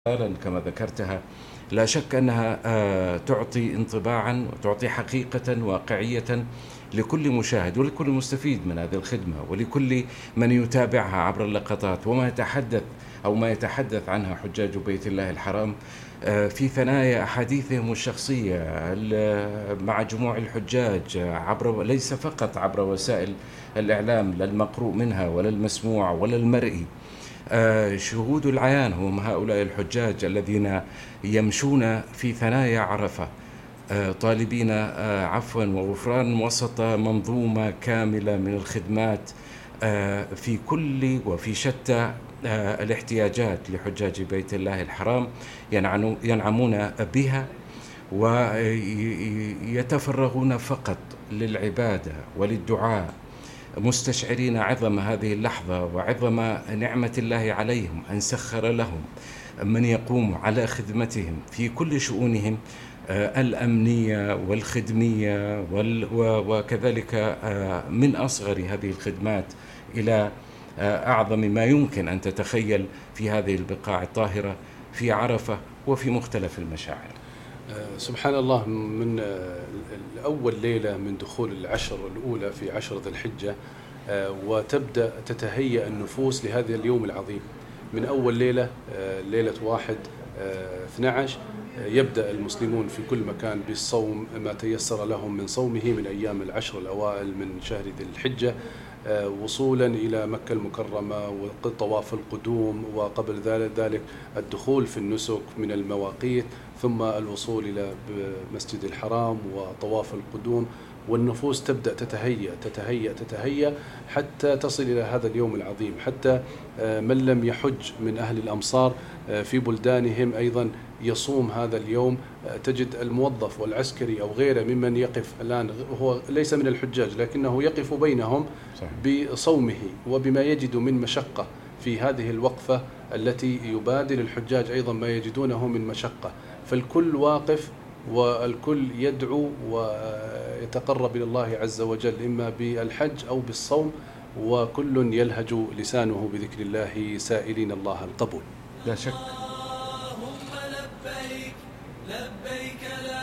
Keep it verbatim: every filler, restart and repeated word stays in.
كما ذكرتها، لا شك أنها آه، تعطي انطباعا وتعطي حقيقة واقعية لكل مشاهد ولكل مستفيد من هذه الخدمة ولكل من يتابعها عبر اللقطات وما يتحدث أو ما يتحدث عنها حجاج بيت الله الحرام آه، في ثنايا أحاديثهم الشخصية مع جموع الحجاج، عبر ليس فقط عبر وسائل الإعلام، لا المقروء منها ولا المسموع ولا المرئي. آه، شهود العيان هم هؤلاء الحجاج الذين يمشون في ثنايا عرفة آه، طالبين آه، عفوا وغفران وسط منظومة كاملة من الخدمات آه، في كل وفي شتى آه، الاحتياجات لحجاج بيت الله الحرام، ينعمون بها ويتفرغون فقط للعبادة وللدعاء، مستشعرين عظم هذه اللحظة وعظم نعمة الله عليهم أن سخر لهم من يقوم على خدمتهم في كل شؤونهم آه، الأمنية والخدمية وكذلك آه، من أصغر هذه الخدمات إلى آه، أعظم ما يمكن أن تتخيل في هذه البقاع الطاهرة في عرفة وفي مختلف المشاعر. سبحان الله، من أول ليلة من دخول العشر الأولى في عشر ذي الحجة وتبدأ تتهيأ النفوس لهذا اليوم العظيم. من أول ليلة، ليلة واحد اثني عشر، يبدأ المسلمون في كل مكان بالصوم ما تيسر لهم من صومه من أيام العشر الأوائل من شهر ذي الحجة، وصولا إلى مكة المكرمة وطواف القدوم، وقبل ذلك الدخول في النسك من المواقيت، ثم الوصول إلى مسجد الحرام وطواف القدوم. والنفوس تبدأ تتهيأ تتهيأ تتهيأ حتى تصل إلى هذا اليوم العظيم. حتى من لم يحج من أهل الأمصار في بلدانهم أيضا يصوم هذا اليوم. تجد الموظف والعسكري أو غيره ممن يقف الآن، هو ليس من الحجاج لكنه يقف بينهم بصومه وبما يجد من مشقة في هذه الوقفة التي يبادل الحجاج أيضا ما يجدونه من مشقة. فالكل واقف والكل يدعو ويتقرب إلى الله عز وجل إما بالحج أو بالصوم، وكل يلهج لسانه بذكر الله سائلين الله القبول. لا شك. اللهم لبيك لبيك لا